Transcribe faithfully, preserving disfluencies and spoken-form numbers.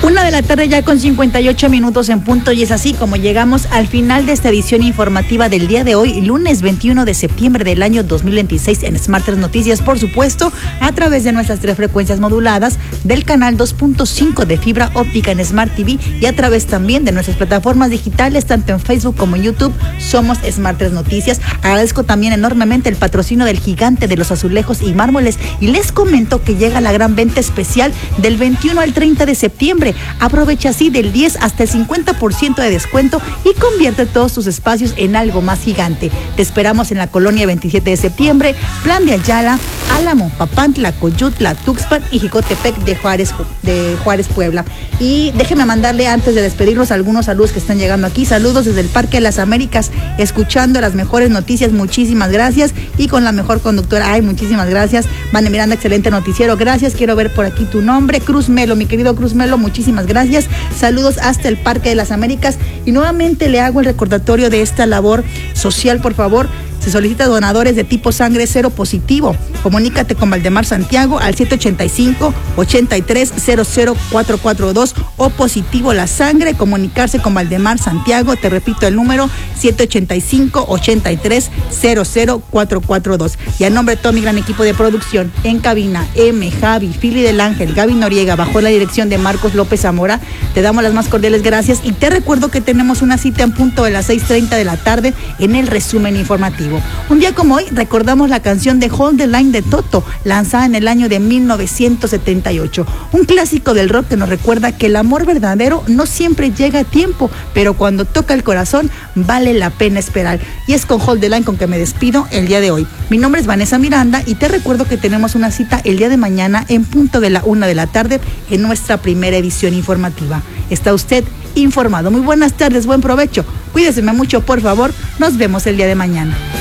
Una de la tarde ya con cincuenta y ocho minutos en punto, y es así como llegamos al final de esta edición informativa del día de hoy, lunes veintiuno de septiembre del año dos mil veintiséis, en Smart tres Noticias, por supuesto, a través de nuestras tres frecuencias moduladas, del canal dos punto cinco de fibra óptica en Smart T V y a través también de nuestras plataformas digitales, tanto en Facebook como en YouTube. Somos Smart tres Noticias. Agradezco también enormemente el patrocinio del gigante de los azulejos y mármoles, y les comento que llega la gran venta especial del veintiuno al treinta de septiembre. Aprovecha así del diez hasta el cincuenta por ciento de descuento y convierte todos tus espacios en algo más gigante. Te esperamos en la colonia veintisiete de septiembre, Plan de Ayala, Álamo, Papantla, Coyutla, Tuxpan y Jicotepec de Juárez, de Juárez, Puebla. Y déjeme mandarle, antes de despedirnos, algunos saludos que están llegando aquí. Saludos desde el Parque de las Américas, escuchando las mejores noticias. Muchísimas gracias. Y con la mejor conductora. Ay, muchísimas gracias. Vane Miranda, excelente noticiero. Gracias. Quiero ver por aquí tu nombre. Cruz Melo, mi querido Cruz Melo, muchísimas gracias. Saludos hasta el Parque de las Américas. Y nuevamente le hago el recordatorio de esta labor social, por favor. Se solicita donadores de tipo sangre cero positivo. Comunícate con Valdemar Santiago al siete ochenta y cinco, ochenta y tres, cero cero cuatro cuatro dos o positivo la sangre. Comunicarse con Valdemar Santiago, te repito el número, siete ochenta y cinco, ochenta y tres, cero cero cuatro cuatro dos. Y a nombre de todo mi gran equipo de producción, en cabina, M, Javi, Fili del Ángel, Gaby Noriega, bajo la dirección de Marcos López Zamora, te damos las más cordiales gracias y te recuerdo que tenemos una cita en punto de las seis treinta de la tarde en el resumen informativo. Un día como hoy recordamos la canción de Hold the Line de Toto, lanzada en el año de mil novecientos setenta y ocho. Un clásico del rock que nos recuerda que el amor verdadero no siempre llega a tiempo, pero cuando toca el corazón vale la pena esperar. Y es con Hold the Line con que me despido el día de hoy. Mi nombre es Vanessa Miranda y te recuerdo que tenemos una cita el día de mañana en punto de la una de la tarde en nuestra primera edición informativa. Está usted informado. Muy buenas tardes, buen provecho. Cuídeseme mucho, por favor. Nos vemos el día de mañana.